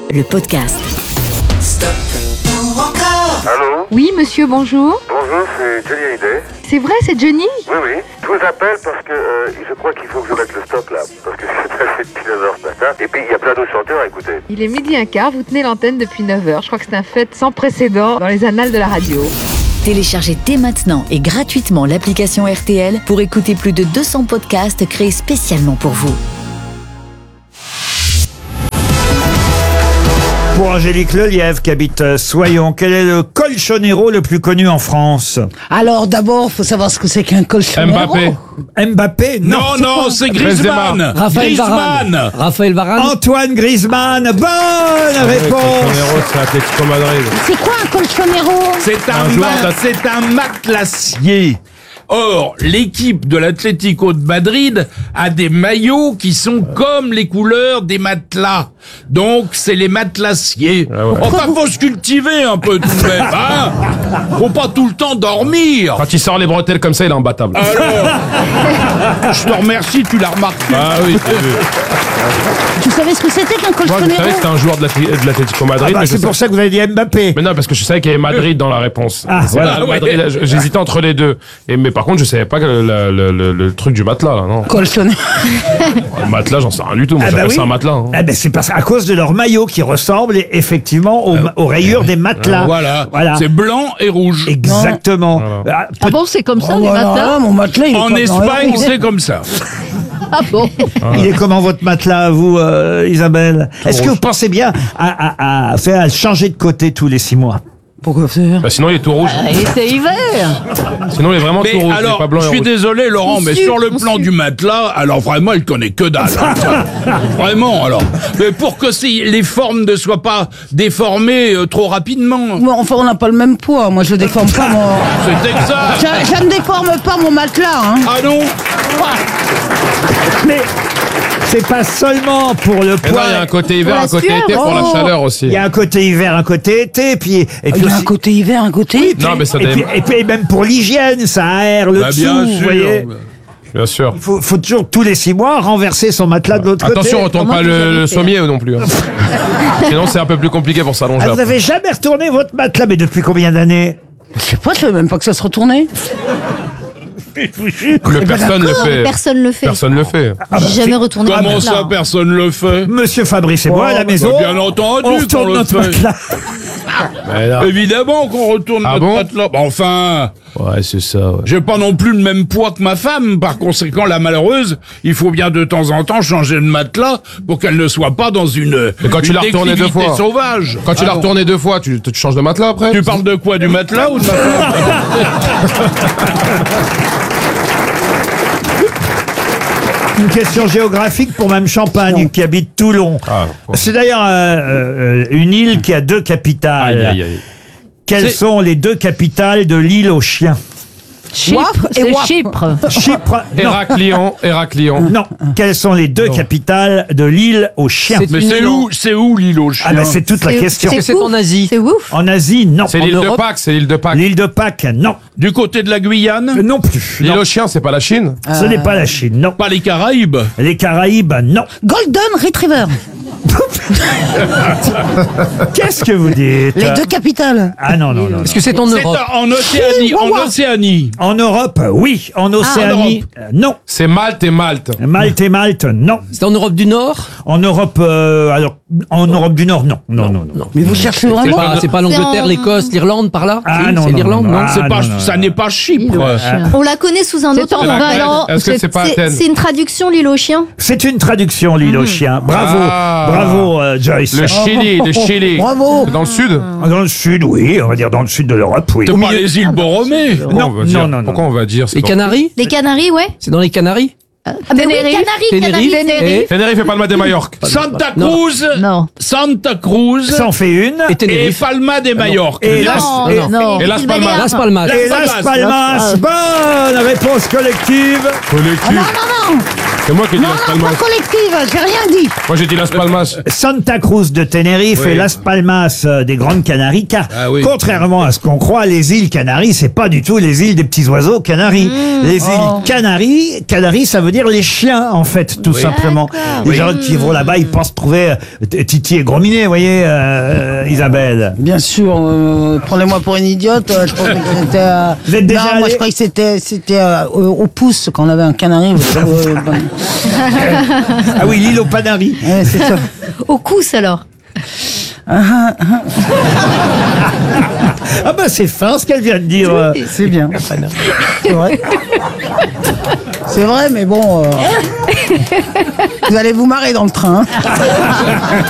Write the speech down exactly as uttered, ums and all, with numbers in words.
le podcast. Stop ou encore. Allô? Oui, monsieur, bonjour. Bonjour, c'est Johnny Hallyday. C'est vrai, c'est Johnny? Oui, oui. Je vous appelle parce que euh, je crois qu'il faut que je mette le stop là. Parce que c'est passé depuis neuf heures ce matin. Et puis il y a plein d'autres chanteurs à écouter. Il est midi un quart, vous tenez l'antenne depuis neuf heures. Je crois que c'est un fait sans précédent dans les annales de la radio. Téléchargez dès maintenant et gratuitement l'application R T L pour écouter plus de deux cents podcasts créés spécialement pour vous. Pour Angélique Lelièvre qui habite euh, Soyons, quel est le colchonero le plus connu en France? Alors d'abord, faut savoir ce que c'est qu'un colchonero. Mbappé. Mbappé? Non. Non, non, c'est Griezmann. Raphaël Varane. Griezmann. Raphaël Varane. Antoine Griezmann, bonne réponse. Colchonero, c'est Atlético Madrid. C'est quoi un colchonero? C'est un, Un joueur ma- d'At- c'est un matelassier. Or, l'équipe de l'Atlético de Madrid a des maillots qui sont comme les couleurs des matelas. Donc, c'est les matelassiers. Ah ouais. Enfin, faut se cultiver un peu tout de même, hein. Faut pas tout le temps dormir. Quand il sort les bretelles comme ça, il est imbattable. Alors, je te remercie, tu l'as remarqué. Ah oui, j'ai vu. Tu savais ce que c'était qu'un Moi, je colchonero? savais que c'était un joueur de l'Atlé- de l'Atlético Madrid. Ah bah, mais je c'est pour sais- ça que vous avez dit Mbappé. Mais non, parce que je savais qu'il y avait Madrid dans la réponse. Ah, C'est voilà. le Madrid, là, j'hésitais entre les deux. Et, mais par contre, je savais pas que le, le, le, le truc du matelas, là, non. Colchonero. Le matelas, j'en sais rien du tout. Moi, Ah bah j'appelle oui. ça un matelas. hein. Ah ben c'est parce à cause de leur maillot qui ressemble effectivement aux, aux rayures des matelas. Voilà. Voilà. C'est blanc et rouge. Exactement. Ah, Ah bon, c'est comme ça, Oh, les voilà, matins? mon matelas, il est En pas Espagne, blanc et c'est comme ça. Ah bon? Il est comment votre matelas à vous, euh, Isabelle? Est-ce que vous pensez bien à, à, à faire à changer de côté tous les six mois? rouge. Pourquoi faire? Bah, sinon, il est tout rouge. Il était hiver. Sinon, il est vraiment Mais tout rouge. il est alors, pas blanc je et suis rouge. désolé, Laurent, mais Monsieur, sur le plan monsieur. du matelas, alors vraiment, il connaît que dalle. hein, ça. Vraiment, alors. Mais pour que si les formes ne soient pas déformées euh, trop rapidement. Bon, enfin, on n'a pas le même poids. Moi, je déforme pas mon... C'est exact. Je, je ne déforme pas mon matelas, hein. Ah non? Mais c'est pas seulement pour le Mais non, poids. il y a un côté hiver, la un côté sueur. été pour la Oh. chaleur aussi. Il y a un côté hiver, un côté été, puis et puis, Il y a un aussi- côté hiver, un côté... Non, mais ça et, puis, dépend. et puis même pour l'hygiène, ça aère le Bah, dessous, bien vous sûr. voyez. Bien sûr. Il faut, faut toujours tous les six mois renverser son matelas de l'autre côté. Attention, retourne Comment pas vous le, avez le fait sommier non plus. hein. Sinon, c'est un peu plus compliqué pour s'allonger. Ah, vous après. n'avez jamais retourné votre matelas, mais depuis combien d'années? Je sais pas, je savais même pas que ça se retournait. Le personne le D'accord, fait. Personne le fait. Personne le fait. J'ai jamais retourné Comment mon ça, matelas. personne le fait? Monsieur Fabrice et moi, à la maison, Bien entendu on qu'on retourne le notre fait. matelas. Mais là- Évidemment qu'on retourne Ah notre bon matelas. Bah, enfin, Ouais, c'est ça. Ouais. j'ai pas non plus le même poids que ma femme. Par conséquent, la malheureuse, il faut bien de temps en temps changer de matelas pour qu'elle ne soit pas dans une, Mais quand tu une l'as retourné deux déclivité fois. sauvage. Quand tu Ah l'as bon. retourné deux fois, tu, tu changes de matelas après? Tu parles de quoi? Du matelas ou de ma femme? Une question géographique pour Mme Champagne, qui habite Toulon. Ah, bon. C'est d'ailleurs euh, euh, une île qui a deux capitales. Aïe, aïe, aïe. Quelles C'est- sont les deux capitales de l'île aux chiens? Chypre, et c'est Wap. Chypre. Chypre. Non. Héraclion, Héraclion. Non. Quelles sont les deux capitales de l'île aux chiens? Mais c'est où, c'est où l'île aux chiens? Ah ben c'est toute la C'est- question. c'est ouf. Asie? C'est ouf. En Asie, non. C'est En l'île de Europe, Pâques, c'est l'île de Pâques. L'île de Pâques, non. Du côté de la Guyane? Euh, Non plus. L'île Non. aux chiens, c'est pas la Chine? Ce n'est pas la Chine, non. Pas les Caraïbes? Les Caraïbes, non. Golden Retriever. Qu'est-ce que vous dites? Les deux capitales. Ah non, non, non. non. Est-ce que c'est en C'est en Océanie, en Océanie. En Europe, oui. En Océanie, euh, non. C'est Malte et Malte. Malte et Malte, non. C'est en Europe du Nord? En Europe, euh, alors, en Europe du Nord, non. Non, non, non. Mais vous cherchez C'est vraiment? pas, c'est pas l'Angleterre, C'est en- l'Écosse, l'Irlande par là? Ah Si, non, c'est non, l'Irlande, non, non, non. C'est Ah, pas, non, non, ça non. n'est pas Chypre. On la connaît sous un C'est autre en nom. vain, non. Est-ce que c'est pas C'est Athènes? c'est une traduction, l'île aux chiens. C'est une traduction, l'île aux chiens. Bravo. Ah. Bravo, euh, Joyce. Le Chili, le Chili. Bravo. C'est dans le sud? Dans le sud, oui. On va dire dans le sud de l'Europe, oui. C'est pas les îles Borromées. Pourquoi Non, on va dire- non, non, Pourquoi on va dire c'est Les dans- Canaries? Les Canaries, ouais. C'est dans les Canaries? Ah ben oui, Tenerife. Canaries, Canaries. Tenerife. Tenerife et Palma de Majorque. Santa Non. Cruz. Non. Santa Cruz. Ça en fait une. Et Et Tenerife? Palma de Majorque. Et Las, Non, et, non. Et Las Îles Palmas. Baléares. Las Palmas. et Las Palmas. Bonne réponse collective. Collectif. Non, non, non. C'est moi qui ai dit Non, Las non, Palmas. pas collective, j'ai rien dit. Moi j'ai dit Las Palmas. Santa Cruz de Tenerife Oui. et Las Palmas euh, des Grandes Canaries, car Ah oui. contrairement à ce qu'on croit, les îles Canaries, c'est pas du tout les îles des petits oiseaux Canaries. Les îles Oh. Canaries, Canaries, ça veut dire les chiens, en fait, tout simplement. Les Oui. gens qui vont là-bas, ils pensent trouver euh, Titi et Gros Minet, vous voyez, euh, Isabelle. Bien sûr, euh, prenez-moi pour une idiote. euh, Je pensais que c'était. euh, Vous êtes déjà non, allé moi je croyais que c'était c'était euh, au, au pouce quand on avait un canari. euh, bon. Ah oui, l'île aux Canaries. Ouais, c'est ça. Au cousse alors. Ah bah c'est fin ce qu'elle vient de dire. euh. C'est bien. C'est vrai. C'est vrai, mais bon. euh, Vous allez vous marrer dans le train. hein.